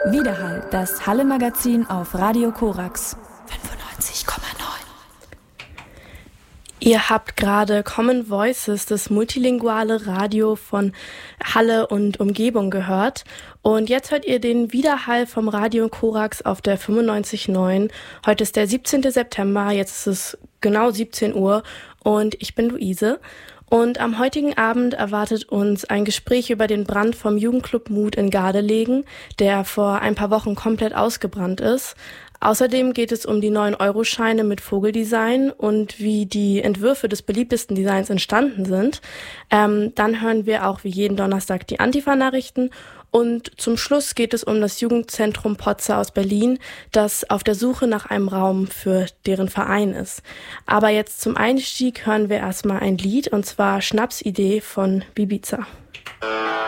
Widerhall, das Halle-Magazin auf Radio Korax 95,9. Ihr habt gerade Common Voices, das multilinguale Radio von Halle und Umgebung gehört. Und jetzt hört ihr den Widerhall vom Radio Korax auf der 95,9. Heute ist der 17. September, jetzt ist es genau 17 Uhr und ich bin Luise. Und am heutigen Abend erwartet uns ein Gespräch über den Brand vom Jugendclub Mut in Gardelegen, der vor ein paar Wochen komplett ausgebrannt ist. Außerdem geht es um die 9-Euro-Scheine mit Vogeldesign und wie die Entwürfe des beliebtesten Designs entstanden sind. Dann hören wir auch wie jeden Donnerstag die Antifa-Nachrichten. Und zum Schluss geht es um das Jugendzentrum Potze aus Berlin, das auf der Suche nach einem Raum für deren Verein ist. Aber jetzt zum Einstieg hören wir erstmal ein Lied, und zwar Schnapsidee von Bibiza.